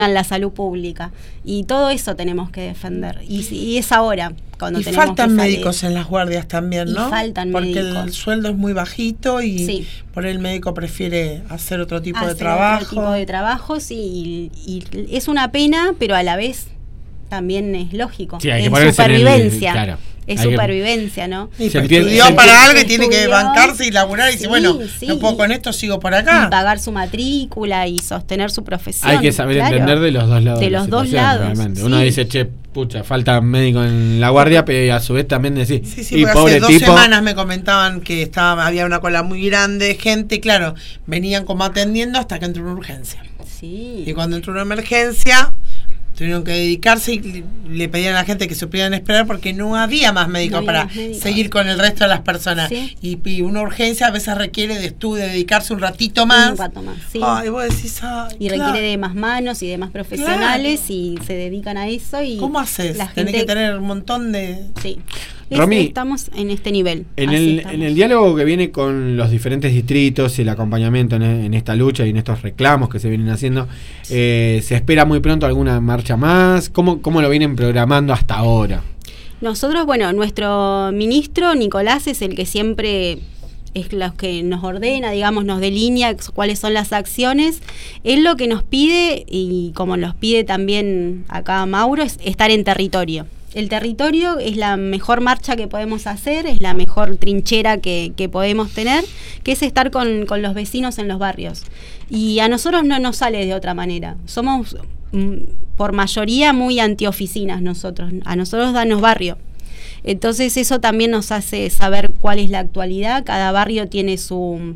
la salud pública. Y todo eso tenemos que defender. Y es ahora cuando y tenemos faltan que salir. médicos en las guardias también, ¿no? Y faltan porque médicos. el sueldo es muy bajito y Sí. por el médico prefiere hacer otro tipo de Hacer trabajo. otro tipo de trabajos y es una pena, pero a la vez también es lógico. Sí, hay que es ponerse en el- supervivencia. claro. Es Hay que- supervivencia, ¿no? Y Se pues entiende- estudió se para algo y entiende- tiene que estudió, bancarse y laburar y dice, sí, bueno, sí. no puedo con esto, sigo por Y acá. pagar su matrícula y sostener su profesión. Hay que saber claro. entender de los dos lados. De la los dos situación, lados, realmente. sí. Uno dice, che, pucha, falta médico en la guardia, pero a su vez también decís, Sí, y porque pobre hace 2 tipo. semanas me comentaban que había una cola muy grande de gente, claro, venían como atendiendo hasta que entró una urgencia. Sí. Y cuando entró una emergencia, tuvieron que dedicarse y le pedían a la gente que se pudieran esperar porque no había más médicos No había para más médicos. seguir con el resto de las personas. Sí. Y una urgencia a veces requiere de estudio, de dedicarse un ratito más. Un rato más, sí. Ay, vos decís, ay, Y claro. requiere de más manos y de más profesionales y se dedican a eso. Y ¿Cómo haces? la Tenés gente, que tener un montón de... Sí. Romy, Estamos en este nivel. En Así el, estamos. en el diálogo que viene con los diferentes distritos y el acompañamiento en esta lucha y en estos reclamos que se vienen haciendo, ¿se espera muy pronto alguna marcha más? ¿Cómo lo vienen programando hasta ahora? Nosotros, bueno, nuestro ministro Nicolás es el que siempre es los que nos ordena, digamos, nos delinea cuáles son las acciones. Él lo que nos pide, y como nos pide también acá Mauro, es estar en territorio. El territorio es la mejor marcha que podemos hacer, es la mejor trinchera que podemos tener, que es estar con los vecinos en los barrios. Y a nosotros no nos sale de otra manera. Somos por mayoría muy antioficinas nosotros. A nosotros danos barrio. Entonces eso también nos hace saber cuál es la actualidad. Cada barrio tiene su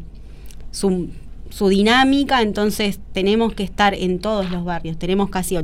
dinámica, entonces tenemos que estar en todos los barrios. Tenemos casi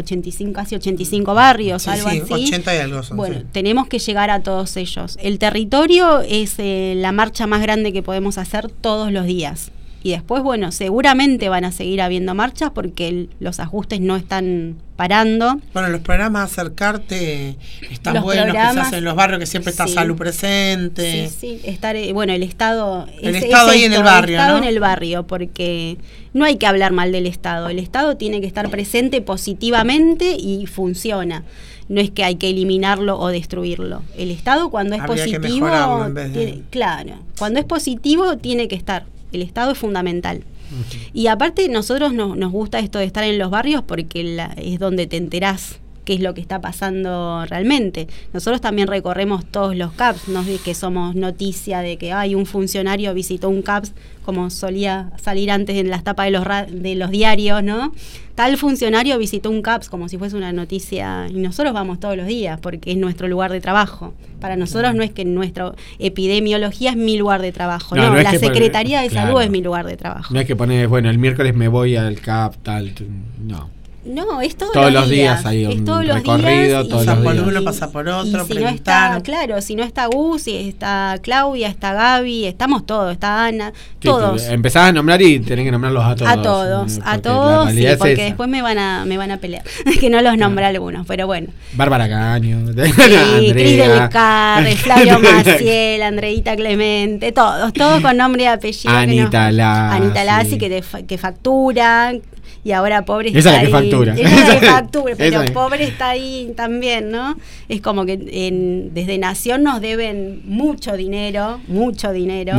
85 barrios, Sí, algo sí, así. 80 y algo son, Bueno, sí. tenemos que llegar a todos ellos. El territorio es la marcha más grande que podemos hacer todos los días. Y después, bueno, seguramente van a seguir habiendo marchas porque los ajustes no están parando. Bueno, los programas Acercarte están Los buenos, que se programas, hacen en los barrios, que siempre está sí. Salud presente. Sí, estar, bueno, el Estado... El Estado ahí en el barrio, El Estado ¿no? en el barrio, porque no hay que hablar mal del Estado. El Estado tiene que estar presente positivamente y funciona. No es que hay que eliminarlo o destruirlo. El Estado cuando es Habría que positivo... mejorarlo en vez de... Claro, cuando es positivo tiene que estar. El Estado es fundamental. Y aparte nosotros nos gusta esto de estar en los barrios porque es donde te enterás qué es lo que está pasando realmente. Nosotros también recorremos todos los CAPS, no es que somos noticia de que hay un funcionario visitó un CAPS, como solía salir antes en las tapas de los diarios, ¿no? Tal funcionario visitó un CAPS como si fuese una noticia, y nosotros vamos todos los días porque es nuestro lugar de trabajo. Para nosotros no es que nuestra epidemiología es mi lugar de trabajo, no, es la que Secretaría de claro. Salud es mi lugar de trabajo. No es que pones, bueno, el miércoles me voy al CAP, tal, no. No, es Todos los días hay un recorrido, todos Pasa los por días. uno, pasa por otro, y si no está, claro, si no está Gus, si está Claudia, está Gaby, estamos todos, está Ana, Sí, todos. empezás a nombrar y tenés que nombrarlos a todos. A todos, porque a la todos, sí, realidad es porque esa. después me van a pelear, que no los nombré algunos, pero bueno. Bárbara Caño, Sí, Cris del Andrea. Carre, Flavio Maciel, Andreita Clemente, todos con nombre y apellido. Anita Lassi. Anita Lassi, que factura, y ahora pobre Esa está es la que ahí. factura. Esa es la que factura, pero Esa es. pobre está ahí también, ¿no? Es como que desde Nación nos deben mucho dinero. Mucho.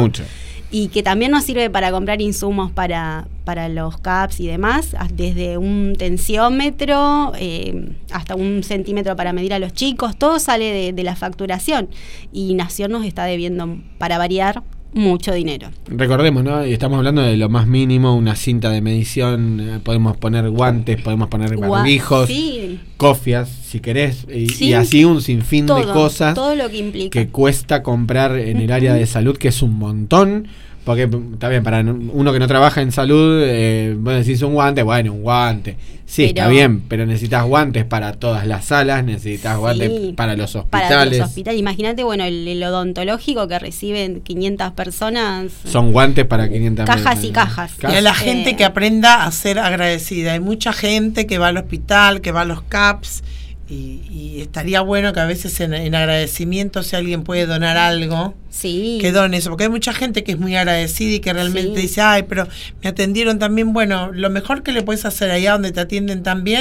Y que también nos sirve para comprar insumos para los CAPS y demás, desde un tensiómetro hasta un centímetro para medir a los chicos, todo sale de la facturación. Y Nación nos está debiendo, para variar, mucho dinero. Recordemos, ¿no? Y estamos hablando de lo más mínimo, una cinta de medición, podemos poner guantes, podemos poner barbijos, Sí. cofias, si querés, Sí. y así un sinfín de cosas todo lo que implica. que cuesta comprar en el área de salud, que es un montón. Porque está bien, para uno que no trabaja en salud, vos decís un guante, bueno, un guante. Sí, está bien, pero necesitas guantes para todas las salas, necesitas guantes para los hospitales. Para los hospitales. Imagínate, bueno, el odontológico que reciben 500 personas. Son guantes para 500 cajas y cajas. Y a la gente que aprenda a ser agradecida. Hay mucha gente que va al hospital, que va a los CAPS Y estaría bueno que a veces en agradecimiento, si alguien puede donar algo, que done eso, porque hay mucha gente que es muy agradecida y que realmente dice, ay, pero me atendieron tan bien. Bueno, lo mejor que le puedes hacer allá donde te atienden tan bien